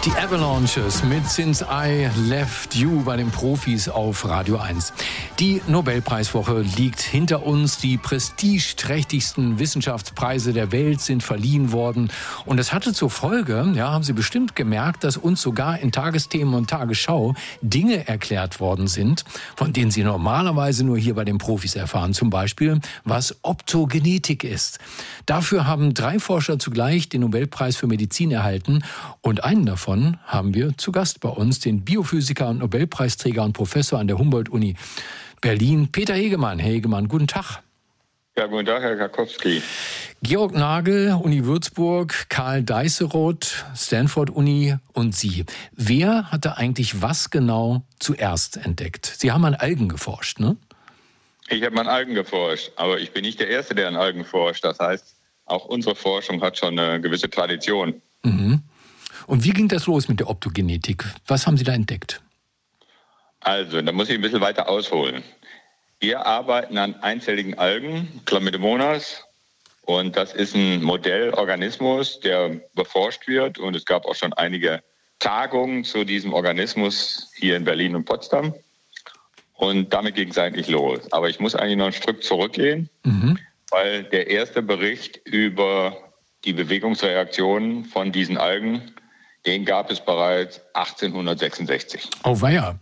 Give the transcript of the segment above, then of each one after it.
Die Avalanches mit Since I Left You bei den Profis auf Radio 1. Die Nobelpreiswoche liegt hinter uns. Die prestigeträchtigsten Wissenschaftspreise der Welt sind verliehen worden. Und das hatte zur Folge, ja, haben Sie bestimmt gemerkt, dass uns sogar in Tagesthemen und Tagesschau Dinge erklärt worden sind, von denen Sie normalerweise nur hier bei den Profis erfahren. Zum Beispiel, was Optogenetik ist. Dafür haben 3 Forscher zugleich den Nobelpreis für Medizin erhalten. Und einen davon haben wir zu Gast bei uns, den Biophysiker und Nobelpreisträger und Professor an der Humboldt-Uni Berlin, Peter Hegemann. Herr Hegemann, guten Tag. Ja, guten Tag, Herr Karkowski. Georg Nagel, Uni Würzburg, Karl Deisseroth, Stanford-Uni und Sie. Wer hatte eigentlich was genau zuerst entdeckt? Sie haben an Algen geforscht, ne? Ich habe an Algen geforscht, aber ich bin nicht der Erste, der an Algen forscht. Das heißt, auch unsere Forschung hat schon eine gewisse Tradition. Mhm. Und wie ging das los mit der Optogenetik? Was haben Sie da entdeckt? Also, da muss ich ein bisschen weiter ausholen. Wir arbeiten an einzelligen Algen, Chlamydomonas. Und das ist ein Modellorganismus, der beforscht wird. Und es gab auch schon einige Tagungen zu diesem Organismus hier in Berlin und Potsdam. Und damit ging es eigentlich los. Aber ich muss eigentlich noch ein Stück zurückgehen, weil der erste Bericht über die Bewegungsreaktionen von diesen Algen, den gab es bereits 1866. Oh weia.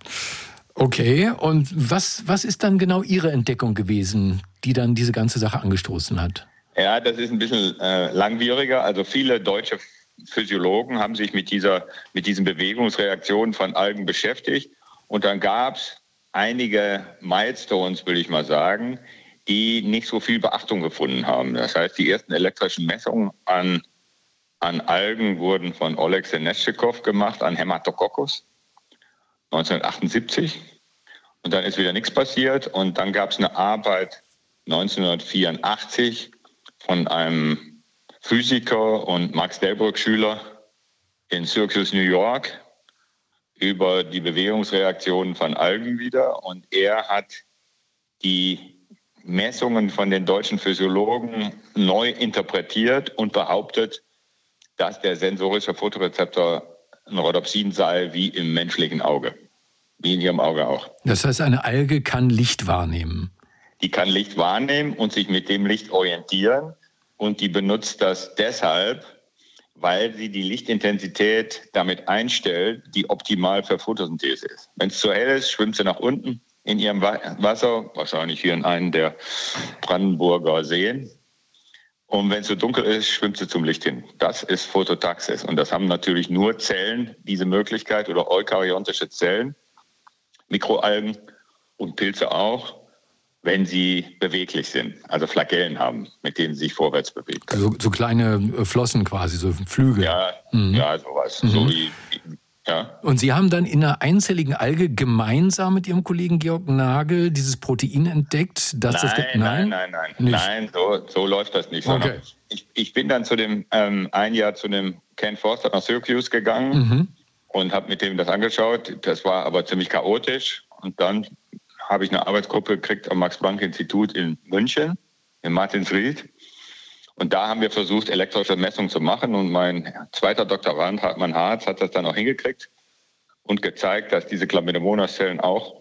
Okay, und was ist dann genau Ihre Entdeckung gewesen, die dann diese ganze Sache angestoßen hat? Ja, das ist ein bisschen langwieriger. Also viele deutsche Physiologen haben sich mit diesen Bewegungsreaktionen von Algen beschäftigt. Und dann gab es einige Milestones, will ich mal sagen, die nicht so viel Beachtung gefunden haben. Das heißt, die ersten elektrischen Messungen an Algen wurden von Oleg Seneschikow gemacht, an Haematococcus 1978. Und dann ist wieder nichts passiert. Und dann gab es eine Arbeit 1984 von einem Physiker und Max Delbrück-Schüler in Syracuse, New York, über die Bewegungsreaktionen von Algen wieder. Und er hat die Messungen von den deutschen Physiologen neu interpretiert und behauptet, dass der sensorische Photorezeptor ein Rhodopsin sei wie im menschlichen Auge, wie in Ihrem Auge auch. Das heißt, eine Alge kann Licht wahrnehmen? Die kann Licht wahrnehmen und sich mit dem Licht orientieren. Und die benutzt das deshalb, weil sie die Lichtintensität damit einstellt, die optimal für Photosynthese ist. Wenn es zu hell ist, schwimmt sie nach unten in ihrem Wasser, wahrscheinlich hier in einem der Brandenburger Seen. Und wenn es so dunkel ist, schwimmt sie zum Licht hin. Das ist Phototaxis. Und das haben natürlich nur Zellen diese Möglichkeit oder eukaryontische Zellen, Mikroalgen und Pilze auch, wenn sie beweglich sind, also Flagellen haben, mit denen sie sich vorwärts bewegen können. So kleine Flossen quasi, so Flügel. Ja, ja, sowas. So wie, ja. Und Sie haben dann in einer einzelligen Alge gemeinsam mit Ihrem Kollegen Georg Nagel dieses Protein entdeckt? Nein, so läuft das nicht. Okay. Ich bin dann ein Jahr zu dem Ken Forster nach Syracuse gegangen und habe mit dem das angeschaut. Das war aber ziemlich chaotisch. Und dann habe ich eine Arbeitsgruppe gekriegt am Max-Planck-Institut in München, in Martinsried. Und da haben wir versucht, elektrische Messungen zu machen. Und mein zweiter Doktorand, Hartmann Harz, hat das dann auch hingekriegt und gezeigt, dass diese Chlamydomonas-Zellen auch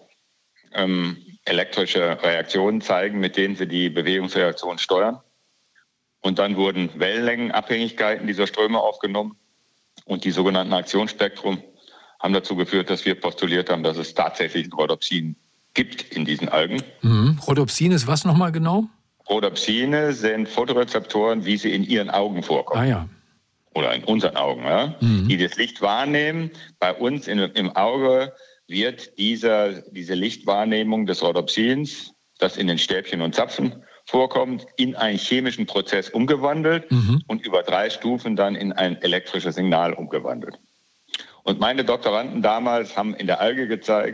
elektrische Reaktionen zeigen, mit denen sie die Bewegungsreaktion steuern. Und dann wurden Wellenlängenabhängigkeiten dieser Ströme aufgenommen. Und die sogenannten Aktionsspektrum haben dazu geführt, dass wir postuliert haben, dass es tatsächlich ein Rhodopsin gibt in diesen Algen. Rhodopsin ist was nochmal genau? Rhodopsine sind Photorezeptoren, wie sie in Ihren Augen vorkommen. Ah ja. Oder in unseren Augen, ja? Die das Licht wahrnehmen. Bei uns im Auge wird diese Lichtwahrnehmung des Rhodopsins, das in den Stäbchen und Zapfen vorkommt, in einen chemischen Prozess umgewandelt und über 3 Stufen dann in ein elektrisches Signal umgewandelt. Und meine Doktoranden damals haben in der Alge gezeigt,